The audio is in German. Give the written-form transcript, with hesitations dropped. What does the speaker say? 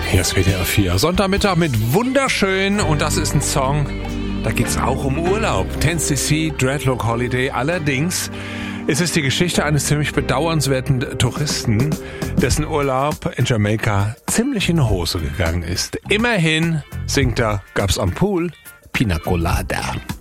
Hier ist WDR 4. Sonntagmittag mit Wunderschön. Und das ist ein Song, da geht's auch um Urlaub. 10cc Dreadlock Holiday. Allerdings ist es die Geschichte eines ziemlich bedauernswerten Touristen, dessen Urlaub in Jamaika ziemlich in die Hose gegangen ist. Immerhin, singt er, gab's am Pool Pina Colada.